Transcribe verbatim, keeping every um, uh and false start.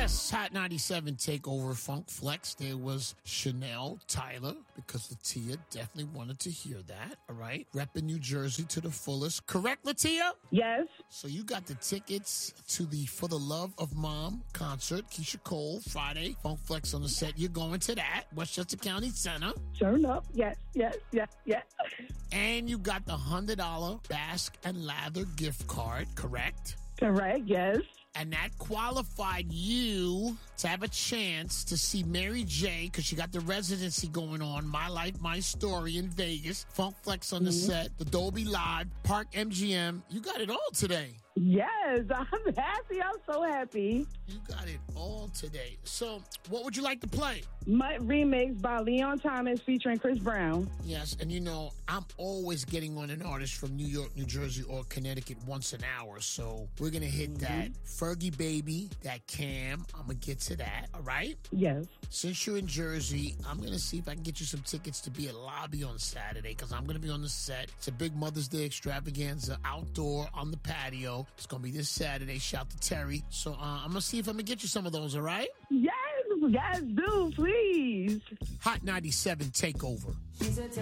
Yes, Hot ninety-seven Takeover Funk Flex. There was Chanel, Tyler, because Latia definitely wanted to hear that, all right? Repping New Jersey to the fullest. Correct, Latia? Yes. So you got the tickets to the For the Love of Mom concert, Keisha Cole, Friday, Funk Flex on the set. You're going to that, Westchester County Center. Sure enough. Yes, yes, yes, yes. And you got the one hundred dollars Basque and Lather gift card, correct? Correct, yes. And that qualified you to have a chance to see Mary J, because she got the residency going on, My Life, My Story in Vegas, Funk Flex on the Mm-hmm. set, the Dolby Live, Park M G M. You got it all today. Yes, I'm happy. I'm so happy. You got it all today. So what would you like to play? Mutt remix by Leon Thomas featuring Chris Brown. Yes, and you know, I'm always getting on an artist from New York, New Jersey, or Connecticut once an hour. So we're going to hit Mm-hmm. that Fergie Baby, that Cam. I'm going to get to that, all right? Yes. Since you're in Jersey, I'm going to see if I can get you some tickets to be at Lobby on Saturday, because I'm going to be on the set. It's a big Mother's Day extravaganza outdoor on the patio. It's going to be this Saturday. Shout to Terry. So uh, I'm going to see if I'm going to get you some of those, all right? Yes, yes, do, please. Hot ninety-seven Takeover.